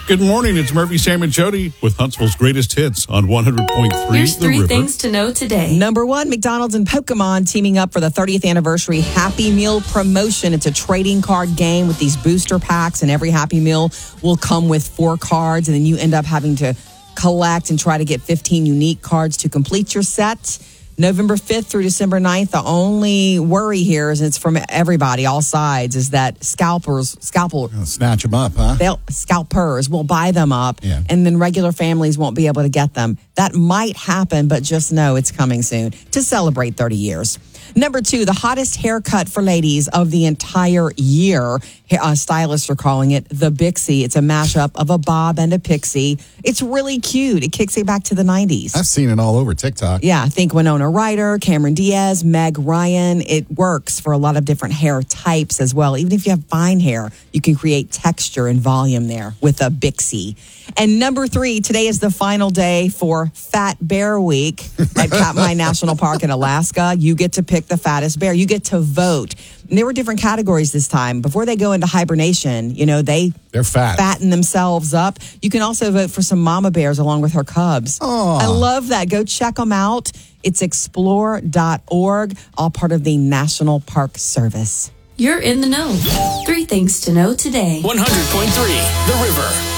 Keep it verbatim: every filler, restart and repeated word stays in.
Good morning. It's Murphy, Sam, and Jody with Huntsville's greatest hits on one hundred point three Here's The three River. things to know today. Number one, McDonald's and Pokemon teaming up for the thirtieth anniversary Happy Meal promotion. It's a trading card game with these booster packs, and every Happy Meal will come with four cards, and then you end up having to collect and try to get fifteen unique cards to complete your set. November fifth through December ninth, the only worry here is it's from everybody, all sides, is that scalpers, scalpel, Snatch them up, huh? they'll, scalpers will buy them up, Yeah. and then regular families won't be able to get them. That might happen, but just know it's coming soon to celebrate thirty years. Number two, the hottest haircut for ladies of the entire year. Uh, stylists are calling it the Bixie. It's a mashup of a bob and a pixie. It's really cute. It kicks it back to the nineties. I've seen it all over TikTok. Yeah, think Winona Ryder, Cameron Diaz, Meg Ryan. It works for a lot of different hair types as well. Even if you have fine hair, you can create texture and volume there with a Bixie. And number three, today is the final day for Fat Bear Week at Katmai National Park in Alaska. You get to pick the fattest bear. You get to vote. And there were different categories this time. Before they go into hibernation, you know, they They're fat. fatten themselves up. You can also vote for some mama bears along with her cubs. Aw. I love that. Go check them out. It's explore dot org, all part of the National Park Service. You're in the know. Three things to know today. one hundred point three The River.